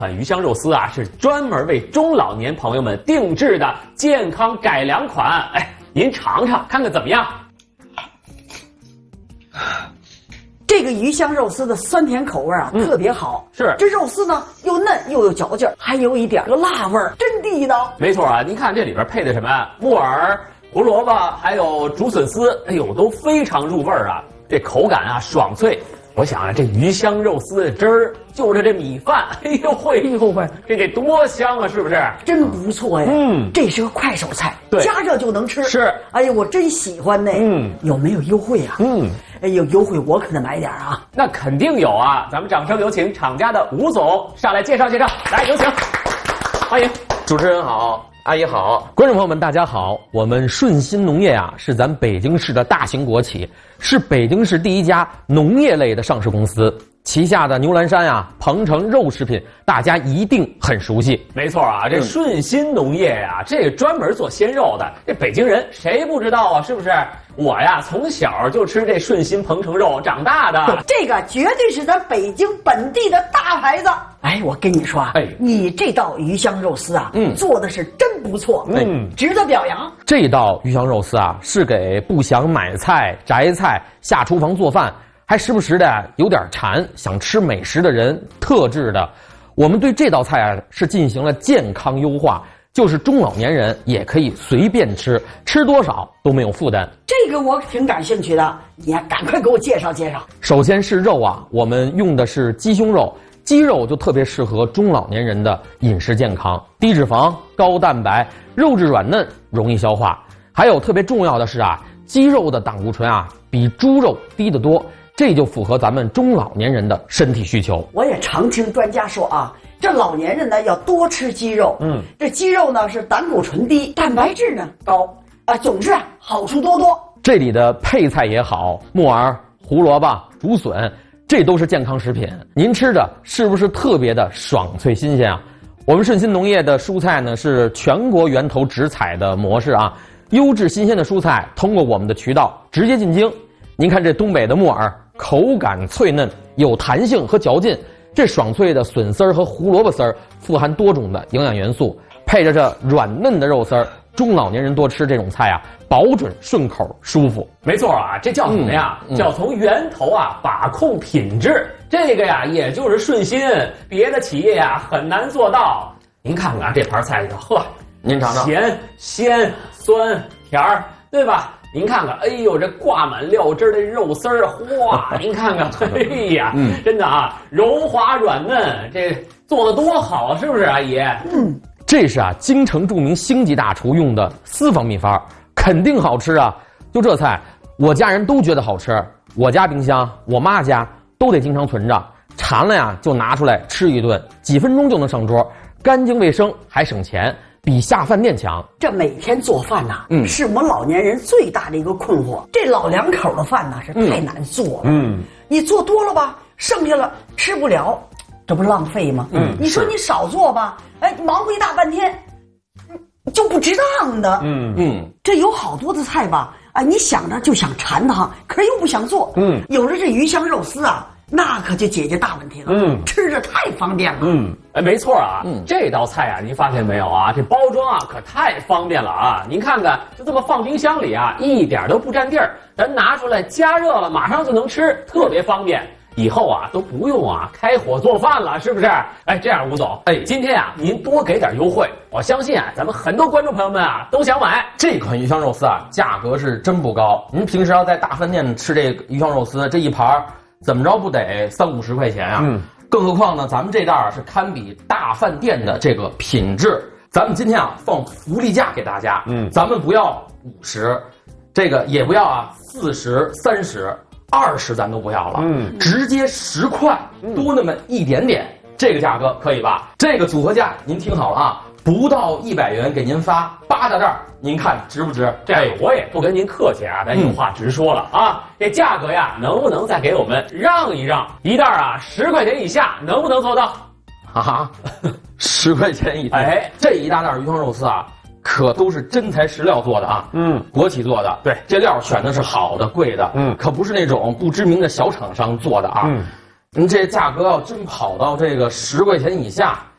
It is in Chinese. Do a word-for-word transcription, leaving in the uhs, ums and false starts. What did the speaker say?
款鱼香肉丝啊，是专门为中老年朋友们定制的健康改良款。哎，您尝尝看看怎么样？ 这个鱼香肉丝的酸甜口味啊、嗯、特别好， 是这肉丝呢又嫩又有嚼劲，还有一点个辣味儿，真地道。 没错啊，您看这里边配的什么木耳、胡萝卜，还有竹笋丝，哎呦，都非常入味儿啊，这口感啊爽脆。我想啊，这鱼香肉丝的汁儿就着这米饭，哎呦喂，哎呦喂，这得多香啊，是不是？ 真不错呀。 嗯， 这是个快手菜， 对， 加热就能吃。 是， 哎呀，我真喜欢呢。 嗯， 有没有优惠啊？ 嗯， 哎有优惠我可得买点啊。 那肯定有啊，咱们掌声有请厂家的吴总上来介绍介绍，来有请，欢迎。 主持人好。阿姨好，观众朋友们大家好，我们顺鑫农业啊是咱北京市的大型国企，是北京市第一家农业类的上市公司，旗下的牛栏山啊、鹏程肉食品大家一定很熟悉。 没错啊，这顺鑫农业呀、啊，这个专门做鲜肉的，这北京人谁不知道啊？是不是？我呀从小就吃这顺鑫鹏程肉长大的， 这个绝对是咱北京本地的大牌子。哎，我跟你说啊， 哎， 你这道鱼香肉丝啊，嗯，做的是真不错，嗯，值得表扬。 这道鱼香肉丝啊，是给不想买菜、摘菜、下厨房做饭，还时不时的有点馋、想吃美食的人特制的。我们对这道菜啊是进行了健康优化，就是中老年人也可以随便吃，吃多少都没有负担。 这个我挺感兴趣的，你呀赶快给我介绍介绍。 首先是肉啊，我们用的是鸡胸肉。鸡肉就特别适合中老年人的饮食健康，低脂肪、高蛋白，肉质软嫩，容易消化。还有特别重要的是啊，鸡肉的胆固醇啊比猪肉低得多，这就符合咱们中老年人的身体需求。 我也常听专家说啊，这老年人呢要多吃鸡肉，嗯，这鸡肉呢是胆固醇低，蛋白质呢高，啊，总之啊好处多多。 这里的配菜也好，木耳、胡萝卜、竹笋。这都是健康食品，您吃着是不是特别的爽脆新鲜啊？我们顺鑫农业的蔬菜呢是全国源头直采的模式啊，优质新鲜的蔬菜通过我们的渠道直接进京。您看这东北的木耳，口感脆嫩，有弹性和嚼劲；这爽脆的笋丝儿和胡萝卜丝儿富含多种的营养元素，配着这软嫩的肉丝儿，中老年人多吃这种菜啊，保准顺口舒服。 没错啊，这叫什么呀？嗯嗯、叫从源头啊把控品质。这个呀，也就是顺鑫，别的企业呀很难做到。您看看这盘菜里头，呵， 您尝尝， 咸、鲜、酸、甜儿，对吧？您看看，哎呦，这挂满料汁的肉丝儿，哇！您看看，哎呀，嗯、真的啊，柔滑软嫩，这做的多好，是不是，阿姨？ 嗯，这是啊，京城著名星级大厨用的私房秘方。肯定好吃啊！就这菜，我家人都觉得好吃。我家冰箱、我妈家都得经常存着，馋了呀就拿出来吃一顿，几分钟就能上桌，干净卫生还省钱，比下饭店强。 这每天做饭呐、啊，嗯，是我们老年人最大的一个困惑。这老两口的饭呐、啊、是太难做了，嗯，你做多了吧，剩下了吃不了，这不浪费吗？嗯，你说你少做吧，哎，忙活一大半天。就不值当的，嗯嗯，这有好多的菜吧，啊，你想着就想馋它，可是又不想做，嗯，有了这鱼香肉丝啊，那可就解决大问题了，嗯，吃着太方便了， 嗯，哎，没错啊，嗯，这道菜啊，您发现没有啊？这包装啊可太方便了啊！您看看，就这么放冰箱里啊，一点都不占地儿，咱拿出来加热了，马上就能吃，特别方便。以后啊都不用啊开火做饭了，是不是？哎，这样吴总，哎，今天啊您多给点优惠，我相信啊咱们很多观众朋友们啊都想买。 这款鱼香肉丝啊，价格是真不高。您平时要在大饭店吃这鱼香肉丝，这一盘怎么着不得三五十块钱啊？嗯，更何况呢，咱们这袋啊是堪比大饭店的这个品质。咱们今天啊放福利价给大家，嗯，咱们不要五十，这个也不要啊四十、三十。二十咱都不要了，嗯，直接十块，多那么一点点，嗯、这个价格可以吧？这个组合价您听好了啊，不到一百元给您发八大袋，您看值不值？ 这我也不跟您客气啊，咱有话直说了、嗯、啊，这价格呀，能不能再给我们让一让？一袋啊十块钱以下，能不能做到？ 啊，十块钱一袋，哎，这一大袋鱼香肉丝啊。可都是真材实料做的啊，嗯，国企做的， 对， 这料选的是好的、贵的，嗯，可不是那种不知名的小厂商做的啊，嗯，您这价格要真跑到这个十块钱以下，